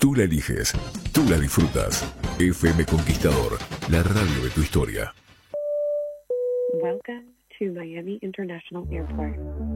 Tú la eliges, tú la disfrutas. FM Conquistador, la radio de tu historia. Welcome to Miami International Airport.